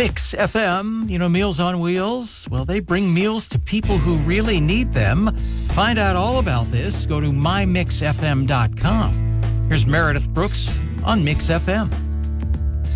Mix FM, you know, Meals on Wheels. Well, they bring meals to people who really need them. Find out all about this. Go to mymixfm.com. Here's Meredith Brooks on Mix FM.